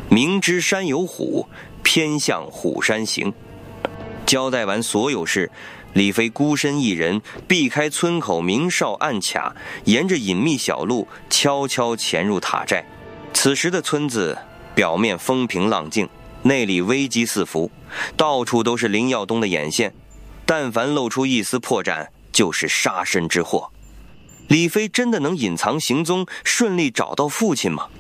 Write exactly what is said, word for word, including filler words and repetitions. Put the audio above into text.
明知山有虎，偏向虎山行。交代完所有事，李飞孤身一人，避开村口明哨暗卡，沿着隐秘小路悄悄潜入塔寨。此时的村子表面风平浪静，内里危机四伏，到处都是林耀东的眼线，但凡露出一丝破绽，就是杀身之祸。李飞真的能隐藏行踪，顺利找到父亲吗？